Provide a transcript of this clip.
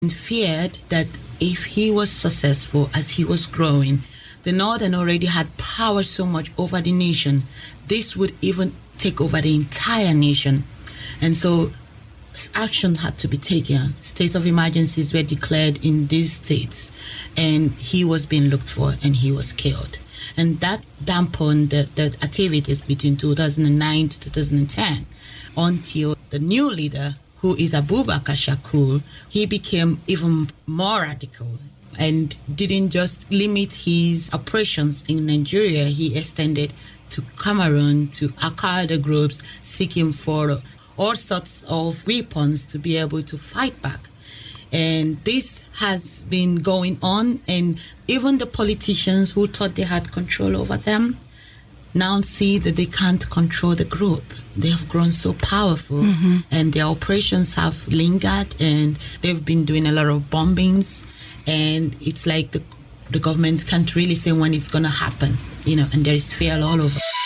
feared that if he was successful as he was growing, the Northern already had power so much over the nation, this would even take over the entire nation. And so action had to be taken. State of emergencies were declared in these states, and he was being looked for and he was killed. And that dampened the activities between 2009 to 2010 until the new leader, who is Abubakar Shakur, he became even more radical and didn't just limit his operations in Nigeria. He extended to Cameroon, to Al-Qaeda groups, seeking for all sorts of weapons to be able to fight back. And this has been going on, and even the politicians who thought they had control over them now see that they can't control the group. They have grown so powerful, and their operations have lingered, and they've been doing a lot of bombings, and it's like the government can't really say when it's going to happen, and there is fear all over.